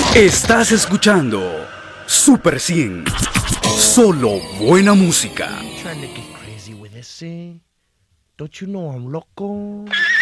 Estás escuchando Super 100. Solo buena música. Trying to get crazy with this, see? Don't you know I'm loco?